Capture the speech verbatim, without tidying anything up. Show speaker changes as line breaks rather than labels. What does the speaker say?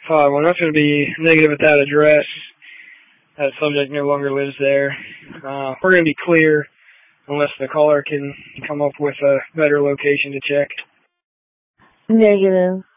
Uh, well, nothing to be negative at that address. That subject no longer lives there. Uh, we're going to be clear unless the caller can come up with a better location to check.
Negative.